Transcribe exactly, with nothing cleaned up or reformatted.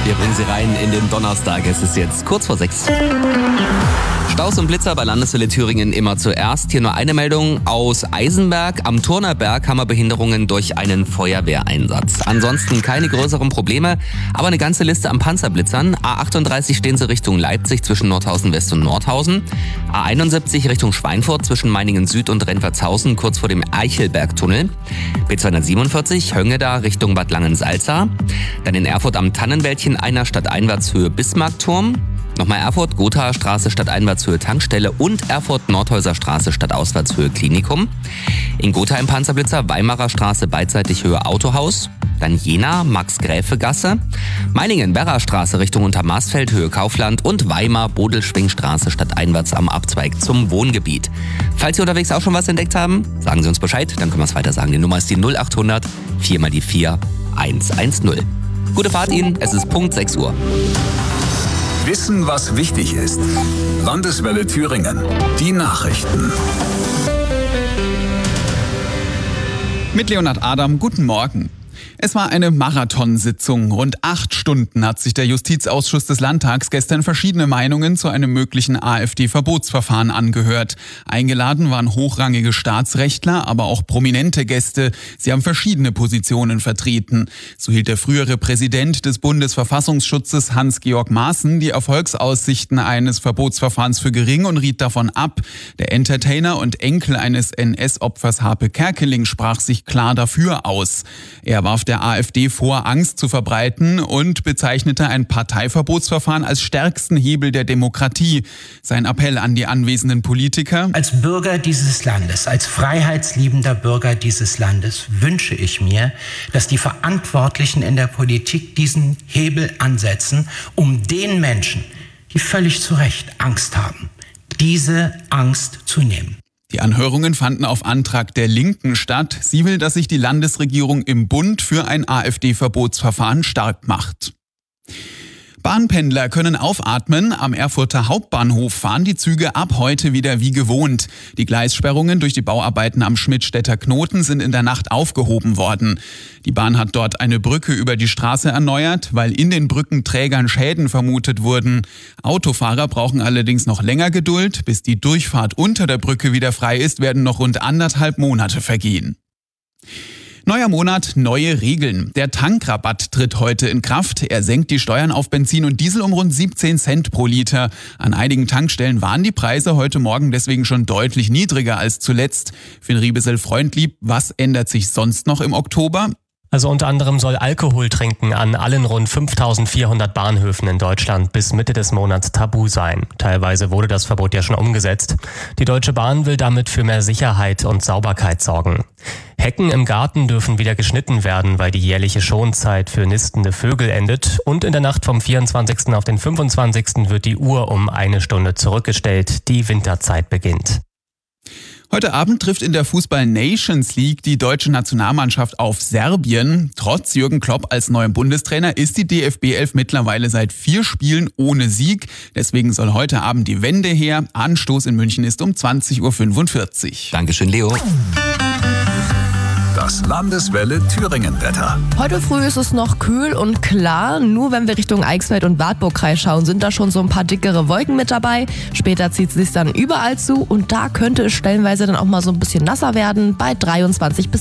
Wir bringen Sie rein in den Donnerstag. Es ist jetzt kurz vor sechs. Staus und Blitzer bei Landeswelle Thüringen immer zuerst. Hier nur eine Meldung aus Eisenberg. Am Turnerberg haben wir Behinderungen durch einen Feuerwehreinsatz. Ansonsten keine größeren Probleme, aber eine ganze Liste an Panzerblitzern. A achtunddreißig stehen sie Richtung Leipzig zwischen Nordhausen West und Nordhausen. A einundsiebzig Richtung Schweinfurt zwischen Meiningen Süd und Rennwertshausen kurz vor dem Eichelbergtunnel. B zweihundertsiebenundvierzig Höngeda Richtung Bad Langensalza. Dann in Erfurt am Tannenwäldchen einer Stadteinwärtshöhe Bismarckturm. Nochmal Erfurt, Gothaer Straße Stadteinwärtshöhe Tankstelle und Erfurt Nordhäuser Straße Stadtauswärtshöhe Klinikum. In Gotha im Panzerblitzer Weimarer Straße beidseitig Höhe Autohaus. Dann Jena, Max-Gräfe-Gasse. Meiningen, Werra Straße Richtung Untermaßfeld Höhe Kaufland und Weimar, Bodelschwingstraße stadteinwärts am Abzweig zum Wohngebiet. Falls Sie unterwegs auch schon was entdeckt haben, sagen Sie uns Bescheid, dann können wir es weiter sagen. Die Nummer ist die null achthundert vier mal die vier eins eins null. Gute Fahrt Ihnen, es ist Punkt sechs Uhr. Wissen, was wichtig ist. Landeswelle Thüringen. Die Nachrichten. Mit Leonhard Adam, guten Morgen. Es war eine Marathonsitzung. Rund acht Stunden hat sich der Justizausschuss des Landtags gestern verschiedene Meinungen zu einem möglichen AfD-Verbotsverfahren angehört. Eingeladen waren hochrangige Staatsrechtler, aber auch prominente Gäste. Sie haben verschiedene Positionen vertreten. So hielt der frühere Präsident des Bundesverfassungsschutzes Hans-Georg Maaßen die Erfolgsaussichten eines Verbotsverfahrens für gering und riet davon ab. Der Entertainer und Enkel eines N S-Opfers Harpe Kerkeling sprach sich klar dafür aus. Er warf der AfD vor, Angst zu verbreiten und bezeichnete ein Parteiverbotsverfahren als stärksten Hebel der Demokratie. Sein Appell an die anwesenden Politiker: Als Bürger dieses Landes, als freiheitsliebender Bürger dieses Landes wünsche ich mir, dass die Verantwortlichen in der Politik diesen Hebel ansetzen, um den Menschen, die völlig zu Recht Angst haben, diese Angst zu nehmen. Die Anhörungen fanden auf Antrag der Linken statt. Sie will, dass sich die Landesregierung im Bund für ein AfD-Verbotsverfahren stark macht. Bahnpendler können aufatmen. Am Erfurter Hauptbahnhof fahren die Züge ab heute wieder wie gewohnt. Die Gleissperrungen durch die Bauarbeiten am Schmidtstädter Knoten sind in der Nacht aufgehoben worden. Die Bahn hat dort eine Brücke über die Straße erneuert, weil in den Brückenträgern Schäden vermutet wurden. Autofahrer brauchen allerdings noch länger Geduld. Bis die Durchfahrt unter der Brücke wieder frei ist, werden noch rund anderthalb Monate vergehen. Neuer Monat, neue Regeln. Der Tankrabatt tritt heute in Kraft. Er senkt die Steuern auf Benzin und Diesel um rund siebzehn Cent pro Liter. An einigen Tankstellen waren die Preise heute Morgen deswegen schon deutlich niedriger als zuletzt. Finn Riebesel-Freundlieb, was ändert sich sonst noch im Oktober? Also unter anderem soll Alkoholtrinken an allen rund fünftausendvierhundert Bahnhöfen in Deutschland bis Mitte des Monats tabu sein. Teilweise wurde das Verbot ja schon umgesetzt. Die Deutsche Bahn will damit für mehr Sicherheit und Sauberkeit sorgen. Hecken im Garten dürfen wieder geschnitten werden, weil die jährliche Schonzeit für nistende Vögel endet. Und in der Nacht vom vierundzwanzigsten auf den fünfundzwanzigsten wird die Uhr um eine Stunde zurückgestellt. Die Winterzeit beginnt. Heute Abend trifft in der Fußball-Nations League die deutsche Nationalmannschaft auf Serbien. Trotz Jürgen Klopp als neuem Bundestrainer ist die D F B elf mittlerweile seit vier Spielen ohne Sieg. Deswegen soll heute Abend die Wende her. Anstoß in München ist um zwanzig Uhr fünfundvierzig. Dankeschön, Leo. Das Landeswelle Thüringen-Wetter. Heute früh ist es noch kühl und klar. Nur wenn wir Richtung Eichsfeld und Wartburgkreis schauen, sind da schon so ein paar dickere Wolken mit dabei. Später zieht es sich dann überall zu und da könnte es stellenweise dann auch mal so ein bisschen nasser werden bei dreiundzwanzig bis